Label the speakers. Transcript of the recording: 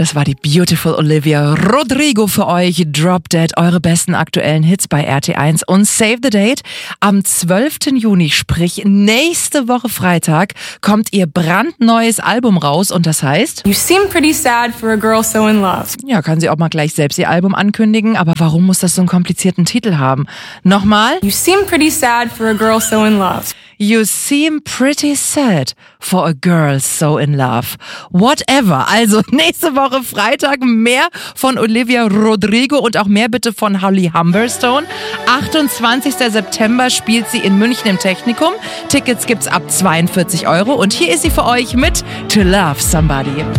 Speaker 1: Das war die Beautiful Olivia Rodrigo für euch. Drop Dead, eure besten aktuellen Hits bei RT1 und Save the Date. Am 12. Juni, sprich nächste Woche Freitag, kommt ihr brandneues Album raus und das heißt...
Speaker 2: You seem pretty sad for a girl so in love.
Speaker 1: Ja, kann sie auch mal gleich selbst ihr Album ankündigen, aber warum muss das so einen komplizierten Titel haben? Nochmal?
Speaker 2: You seem pretty sad for a girl so in love.
Speaker 1: You seem pretty sad for a girl so in love. Whatever. Also nächste Woche Freitag mehr von Olivia Rodrigo und auch mehr bitte von Holly Humberstone. 28. September spielt sie in München im Technikum. Tickets gibt's ab 42 € und hier ist sie für euch mit To Love Somebody.